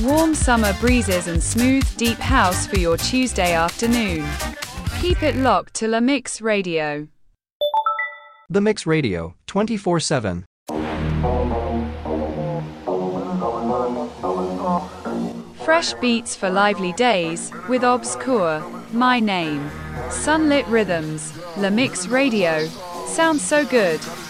Warm summer breezes and smooth, deep house for your Tuesday afternoon. Keep it locked to La Mix Radio. The Mix Radio, 24/7. Fresh beats for lively days, with Obscure, My Name. Sunlit rhythms, La Mix Radio. Sounds so good.